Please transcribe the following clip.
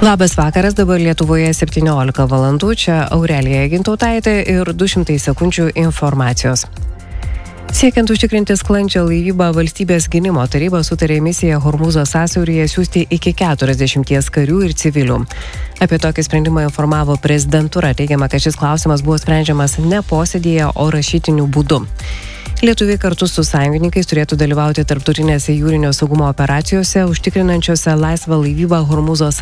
Labas vakaras, dabar Lietuvoje 17 valandų, čia Aurelija Gintautaitė ir 200 sekundžių informacijos. Siekiant užtikrinti sklandžią laivybą, Valstybės gynimo taryba sutarė misiją Hormūzo sąsiauryje siųsti iki 40 karių ir civilių. Apie tokį sprendimą informavo prezidentūra, teigiama, kad šis klausimas buvo sprendžiamas ne posėdėje, o rašytiniu būdu. Lietuviai kartu su sąjungininkais turėtų dalyvauti tarptautinėse jūrinio saugumo operacijose, užtikrinančiose laisvą laivybą Hormūzo